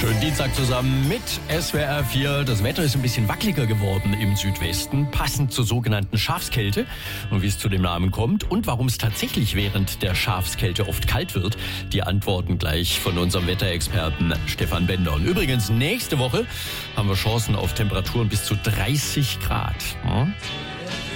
Schönen Dienstag zusammen mit SWR 4. Das Wetter ist ein bisschen wackeliger geworden im Südwesten, passend zur sogenannten Schafskälte. Und wie es zu dem Namen kommt und warum es tatsächlich während der Schafskälte oft kalt wird, die Antworten gleich von unserem Wetterexperten Stefan Bender. Und übrigens, nächste Woche haben wir Chancen auf Temperaturen bis zu 30 Grad.